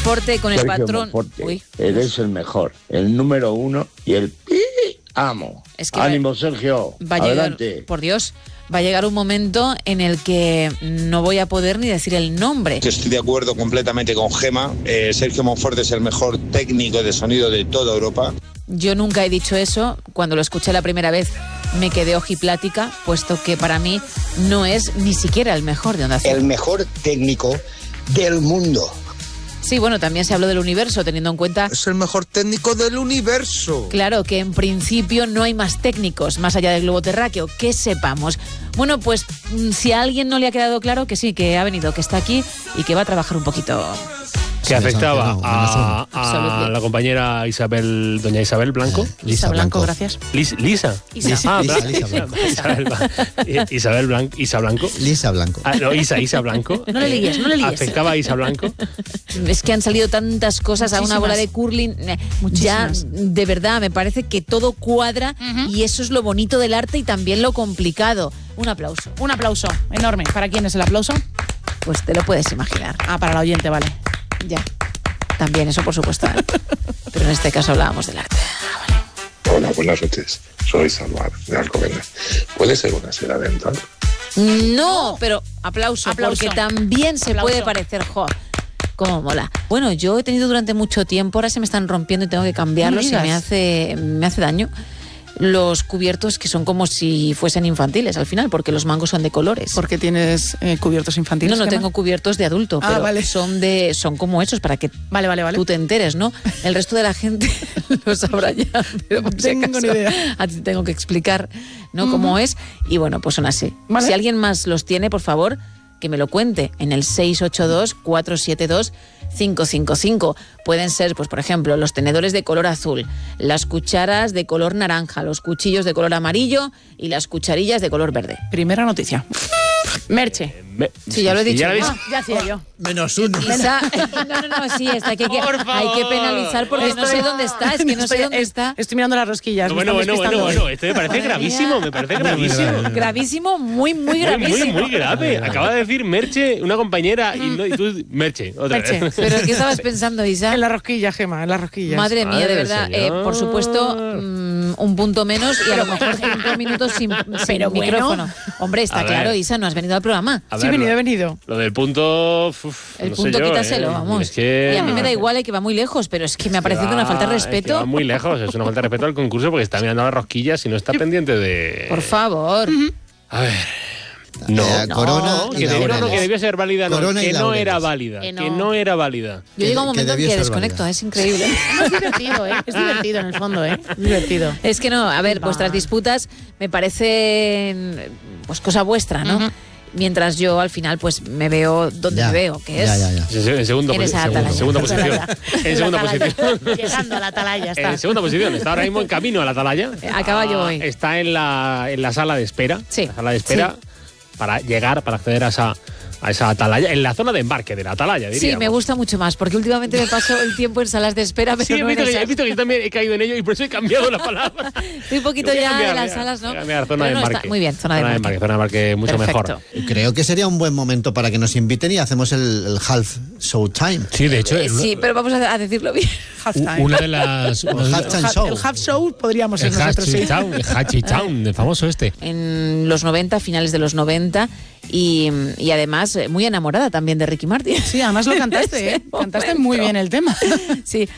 Monforte con Sergio el patrón. Monforte, Uy, eres el mejor, el número uno y el amo. Es que ánimo, Sergio, va a llegar, adelante. por Dios, va a llegar un momento en el que no voy a poder ni decir el nombre. Estoy de acuerdo completamente con Gema. Sergio Monforte es el mejor técnico de sonido de toda Europa. Yo nunca he dicho eso. Cuando lo escuché la primera vez me quedé ojiplática, puesto que para mí no es ni siquiera el mejor de Onda Cero. El mejor técnico del mundo. Sí, bueno, también se habló del universo, teniendo en cuenta... Es el mejor técnico del universo. Claro, que en principio no hay más técnicos, más allá del globo terráqueo, que sepamos. Bueno, pues si a alguien no le ha quedado claro, que sí, que ha venido, que está aquí y que va a trabajar un poquito... Que afectaba a la compañera doña Isabel Blanco. Lisa Blanco, gracias. Lisa. Lisa Blanco. Isabel Blanco. Isa Blanco. Lisa Blanco. No, Isa Blanco. No le líes. Afectaba a Isa Blanco. Es que han salido tantas cosas a una bola de curling. Ya, de verdad, me parece que todo cuadra y eso es lo bonito del arte y también lo complicado. Un aplauso. Un aplauso enorme. ¿Para quién es el aplauso? Pues te lo puedes imaginar. Para el oyente, vale. Ya. También, eso por supuesto. Pero en este caso hablábamos del arte. Vale. Hola, buenas noches. Soy Salvar, de Alcobendas. ¿Puede ser una seda dental? No, pero aplauso. Porque también se puede parecer, cómo mola. Bueno, yo he tenido durante mucho tiempo, ahora se me están rompiendo y tengo que cambiarlos y me hace daño. Los cubiertos que son como si fuesen infantiles al final, porque los mangos son de colores. ¿Por qué tienes cubiertos infantiles? No tengo cubiertos de adulto, pero vale. son como esos para que vale. tú te enteres, ¿no? El resto de la gente lo sabrá ya, pero no tengo ni idea. A ti tengo que explicar, ¿no? Cómo es. Y bueno, pues son así. Vale. Si alguien más los tiene, por favor, que me lo cuente en el 682-472-555. Pueden ser, pues por ejemplo, los tenedores de color azul, las cucharas de color naranja, los cuchillos de color amarillo y las cucharillas de color verde. Primera noticia. Merche. Sí, ya lo he dicho. Ya hacía yo. Menos uno. No, sí, está que hay que penalizar porque no sé dónde está, es que no sé dónde está. Estoy mirando las rosquillas. Bueno, esto me parece gravísimo, Gravísimo, muy gravísimo. Muy grave. Acaba de decir Merche, una compañera, y tú, Merche, otra vez. ¿Pero qué estabas pensando, Isa? En la rosquilla, Gema, en las rosquillas. Madre mía, de verdad. Por supuesto, un punto menos y a lo mejor 5 minutos sin micrófono. Hombre, está claro, Isa, no has venido al programa. Sí, he venido. Lo del punto... El punto quítaselo, vamos. Es que... Y a mí me da igual que va muy lejos, pero es que me ha parecido una falta de respeto. Va muy lejos, es una falta de respeto al concurso porque está mirando las rosquillas y no está pendiente de... Por favor. A ver... No, Corona que debió ser válida, Corona que y no era laureles. válida, que no era válida. Yo llego a un momento en que desconecto, válida. es increíble. Es divertido, es divertido en el fondo, Es divertido. Es que no, a ver, vuestras disputas me parecen pues cosa vuestra, ¿no? Mientras yo al final pues me veo donde me veo, que es En segunda posición. En segunda posición. Llegando a la atalaya está. En segunda posición, está ahora mismo en camino a la atalaya. A caballo voy. Está en la sala de espera. Sí. La sala de espera para acceder a esa atalaya, en la zona de embarque de la atalaya, diríamos. Sí, me gusta mucho más, porque últimamente me paso el tiempo en salas de espera, pero sí, no he visto que yo también he caído en ello y por eso he cambiado la palabra. Estoy un poquito ya de las salas, ¿no? Zona de embarque. Está muy bien, zona de embarque. Zona de embarque mucho mejor. Creo que sería un buen momento para que nos inviten y hacemos el half show time. Sí, de hecho. Sí, pero vamos a decirlo bien. Una de las... El halftime show. El half show podríamos ser nosotros, sí. El Hachi Town, el famoso este. En los 90, finales de los 90, y además muy enamorada también de Ricky Martin. Sí, además lo cantaste, Cantaste muy bien el tema. Sí.